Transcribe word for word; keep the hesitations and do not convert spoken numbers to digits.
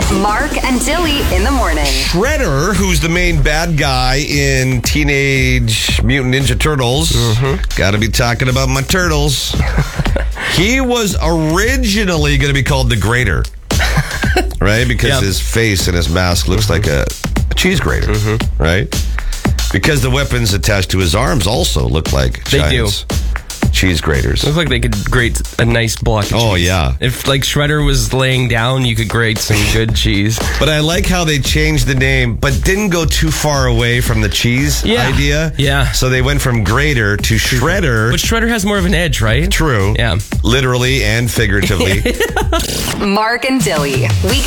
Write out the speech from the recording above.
Mark and Dilly in the morning. Shredder, who's the main bad guy in Teenage Mutant Ninja Turtles, mm-hmm. got to be talking about my turtles. He was originally going to be called the Grater, right? Because yep. his face and his mask looks mm-hmm. like a, a cheese grater, mm-hmm. right? Because the weapons attached to his arms also look like they giant do. cheese graters. Looks like they could grate a nice block of cheese. Oh, yeah. If, like, Shredder was laying down, you could grate some good cheese. But I like how they changed the name, but didn't go too far away from the cheese yeah. idea. Yeah. So they went from Grater to Shredder. But Shredder has more of an edge, right? True. Yeah. Literally and figuratively. Mark and Dilly. Weekday